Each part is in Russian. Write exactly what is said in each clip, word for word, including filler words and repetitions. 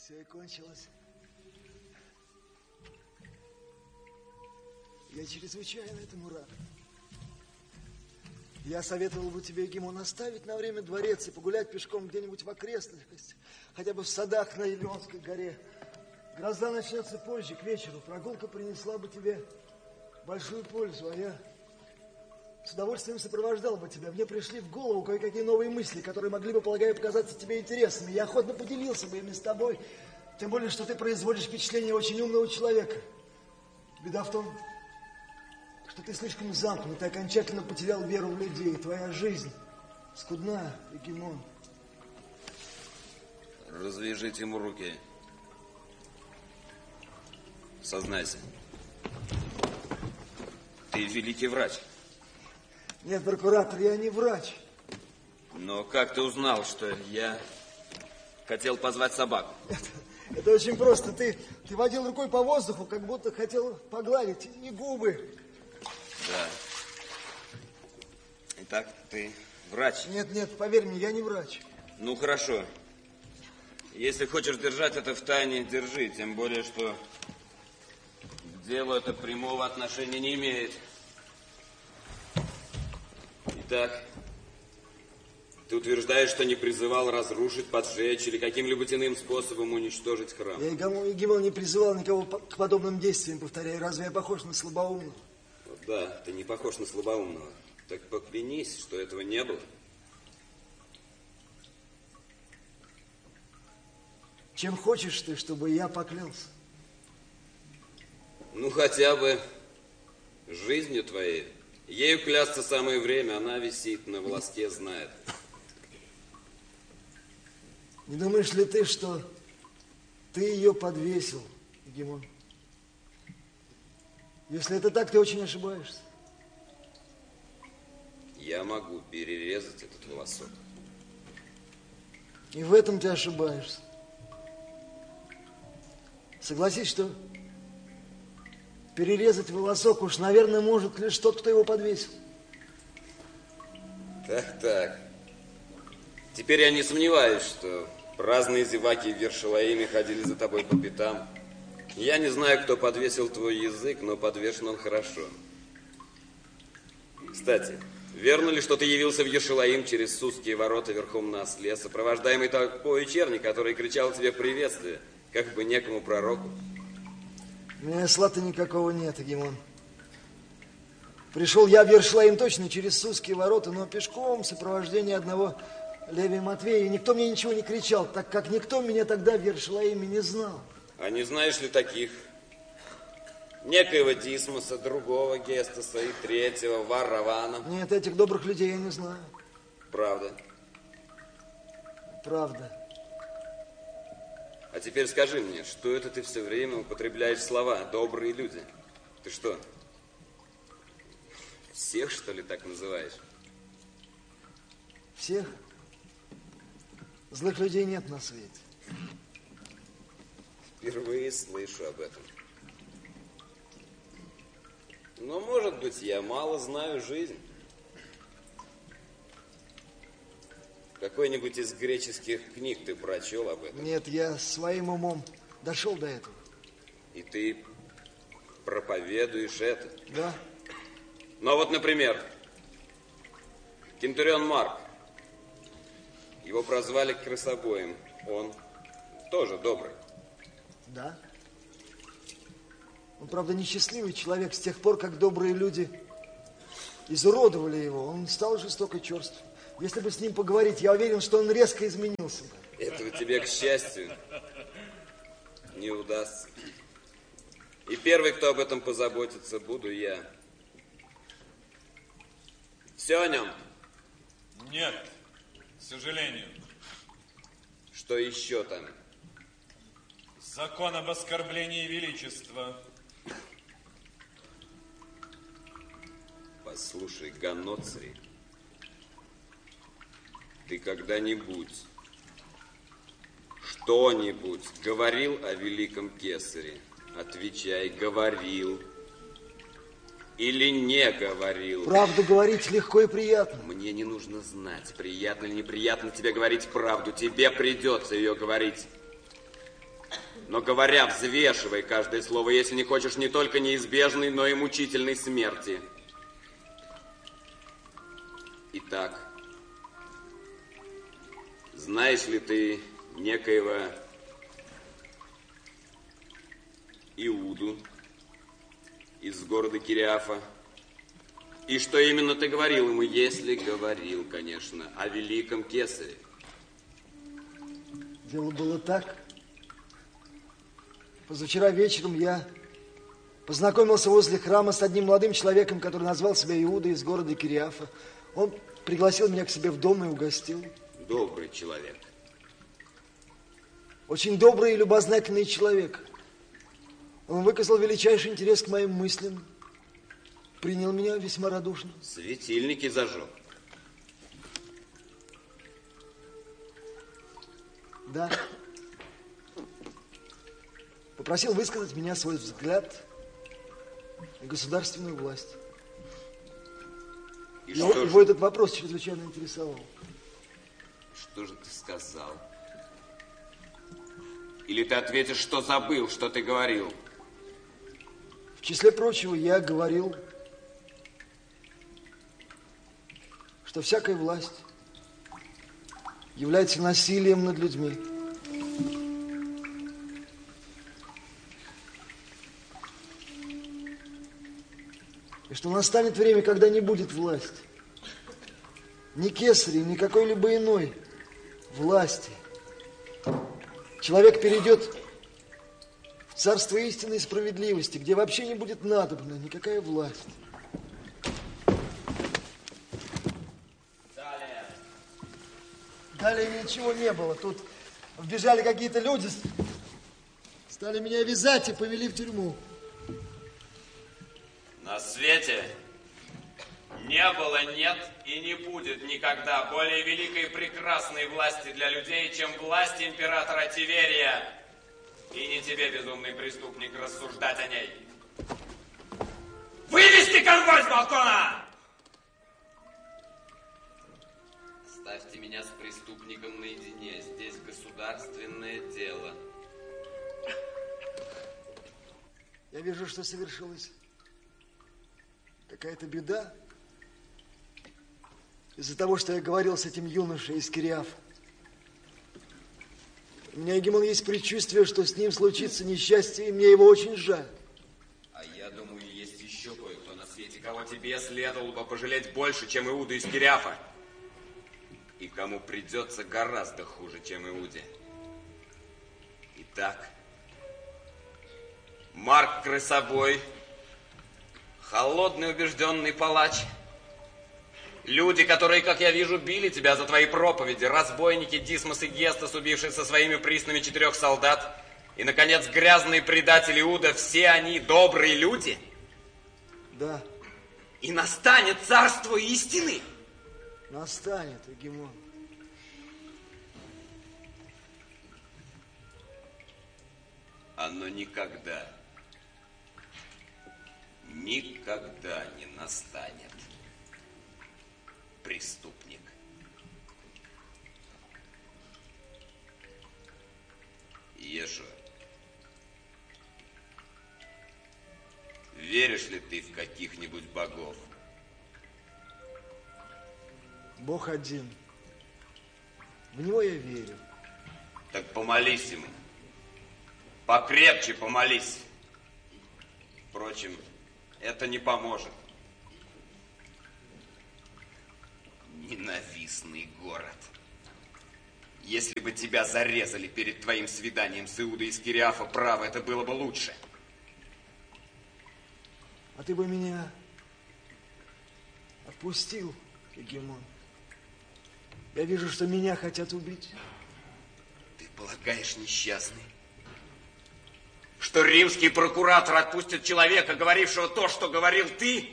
Все и кончилось. Я чрезвычайно этому рад. Я советовал бы тебе, Гимон, оставить на время дворец и погулять пешком где-нибудь в окрестностях, хотя бы в садах на Елеонской горе. Гроза начнется позже, к вечеру. Прогулка принесла бы тебе большую пользу, а я с удовольствием сопровождал бы тебя. Мне пришли в голову кое-какие новые мысли, которые могли бы, полагаю, показаться тебе интересными. Я охотно поделился бы ими с тобой, тем более, что ты производишь впечатление очень умного человека. Беда в том, что ты слишком замкнут, ты окончательно потерял веру в людей. Твоя жизнь скудна, Гимон. Развяжите ему руки. Сознайся. Ты великий врач. Нет, прокуратор, я не врач. Но как ты узнал, что я хотел позвать собаку? Это, это очень просто. Ты, ты водил рукой по воздуху, как будто хотел погладить и губы. Да. Итак, ты врач? Нет, нет, поверь мне, я не врач. Ну, хорошо. Если хочешь держать это в тайне, держи. Тем более, что к делу это прямого отношения не имеет. Итак, ты утверждаешь, что не призывал разрушить, поджечь или каким-либо иным способом уничтожить храм? Я, Гимон, не призывал никого к подобным действиям, повторяю. Разве я похож на слабоумного? Да, ты не похож на слабоумного. Так поклянись, что этого не было. Чем хочешь ты, чтобы я поклялся? Ну, хотя бы жизнью твоей. Ею клясться самое время, она висит на волоске, знает. Не думаешь ли ты, что ты ее подвесил, Гимон? Если это так, ты очень ошибаешься. Я могу перерезать этот волосок. И в этом ты ошибаешься. Согласись, что перерезать волосок уж, наверное, может лишь тот, кто его подвесил. Так, так. Теперь я не сомневаюсь, что разные зеваки в Вершалаиме ходили за тобой по пятам. Я не знаю, кто подвесил твой язык, но подвешен он хорошо. Кстати, верно ли, что ты явился в Ешалаим через Сусские ворота верхом на осле, сопровождаемый толпой черни, который кричал тебе приветствие, как бы некому пророку? У меня осла-то никакого нет, Гимон. Пришел я в Вершалаим точно через Сусские ворота, но пешком в сопровождении одного Левия Матвея. И никто мне ничего не кричал, так как никто меня тогда в Вершалаиме не знал. А не знаешь ли таких? Некоего Дисмоса, другого Гестаса и третьего Варравана. Нет, этих добрых людей я не знаю. Правда? Правда. А теперь скажи мне, что это ты все время употребляешь слова «добрые люди»? Ты что, всех, что ли, так называешь? Всех? Злых людей нет на свете. Впервые слышу об этом. Но, может быть, я мало знаю жизнь. Какой-нибудь из греческих книг ты прочел об этом? Нет, я своим умом дошел до этого. И ты проповедуешь это? Да. Ну, вот, например, Кентурион Марк. Его прозвали крысобоем. Он тоже добрый. Да. Он, правда, несчастливый человек. С тех пор, как добрые люди изуродовали его, он стал жестоко черств. Если бы с ним поговорить, я уверен, что он резко изменился бы. Этого тебе, к счастью, не удастся. И первый, кто об этом позаботится, буду я. Все о нем? Нет, к сожалению. Что еще там? Закон об оскорблении величества. Послушай, Ганоцри, ты когда-нибудь, что-нибудь говорил о великом кесаре? Отвечай, говорил или не говорил? Правду говорить легко и приятно. Мне не нужно знать, приятно или неприятно тебе говорить правду. Тебе придется ее говорить. Но говоря, взвешивай каждое слово, если не хочешь не только неизбежной, но и мучительной смерти. Итак, знаешь ли ты некоего Иуду из города Кириафа? И что именно ты говорил ему, если говорил, конечно, о великом кесаре? Дело было так. Позавчера вечером я познакомился возле храма с одним молодым человеком, который назвал себя Иуда из города Кириафа. Он пригласил меня к себе в дом и угостил. Добрый человек. Очень добрый и любознательный человек. Он выказал величайший интерес к моим мыслям. Принял меня весьма радушно. Светильники зажег. Да. Попросил высказать меня свой взгляд на государственную власть. И его, что его же, этот вопрос чрезвычайно интересовал. что же ты сказал? Или ты ответишь, что забыл, что ты говорил? В числе прочего, я говорил, что всякая власть является насилием над людьми. И что настанет время, когда не будет власти. Ни кесаря, ни какой-либо иной власти. Человек перейдет в царство истины и справедливости, где вообще не будет надобна никакая власть. Далее. Далее ничего не было. Тут вбежали какие-то люди, стали меня вязать и повели в тюрьму. На свете не было, нет и не будет никогда более великой и прекрасной власти для людей, чем власть императора Тиверия. И не тебе, безумный преступник, рассуждать о ней. Вывести конвой с балкона! Оставьте меня с преступником наедине. Здесь государственное дело. Я вижу, что совершилась какая-то беда из-за того, что я говорил с этим юношей из Кириафа. У меня, Егемон, есть предчувствие, что с ним случится несчастье, и мне его очень жаль. А я думаю, есть еще кое-кто на свете, кого тебе следовало бы пожалеть больше, чем Иуду из Кириафа. И кому придется гораздо хуже, чем Иуде. Итак, Марк Крысобой, холодный убежденный палач, люди, которые, как я вижу, били тебя за твои проповеди, разбойники Дисмос и Гестас, убившие со своими приснами четырех солдат, и, наконец, грязные предатели Иуда, все они добрые люди? Да. И настанет царство истины. Настанет, Егемон. Оно никогда, никогда не настанет, преступник. Ешуа, веришь ли ты в каких-нибудь богов? Бог один. В него я верю. Так помолись ему. Покрепче помолись. Впрочем, это не поможет. Ненавистный город. Если бы тебя зарезали перед твоим свиданием с Иудой из Кириафа, право, это было бы лучше. А ты бы меня отпустил, Егемон. Я вижу, что меня хотят убить. Ты полагаешь, несчастный, что римский прокуратор отпустит человека, говорившего то, что говорил ты?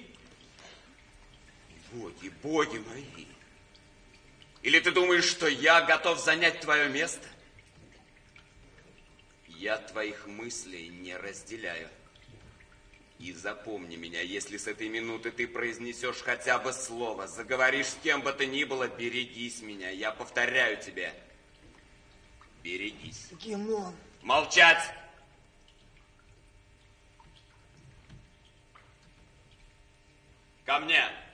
Боги, боги мои! Или ты думаешь, что я готов занять твое место? Я твоих мыслей не разделяю. И запомни меня, если с этой минуты ты произнесешь хотя бы слово, заговоришь с кем бы то ни было, берегись меня. Я повторяю тебе, берегись. Егемон. Молчать! Ко мне!